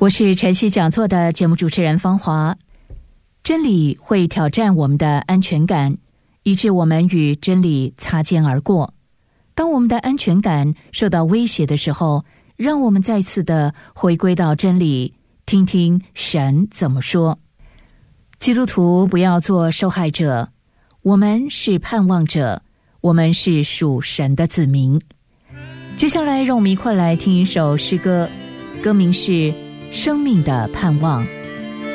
我是晨曦讲座的节目主持人芳华。真理会挑战我们的安全感，以致我们与真理擦肩而过。当我们的安全感受到威胁的时候，让我们再次的回归到真理，听听神怎么说。基督徒不要做受害者，我们是盼望者，我们是属神的子民。接下来让我们一块来听一首诗歌，歌名是《生命的盼望》。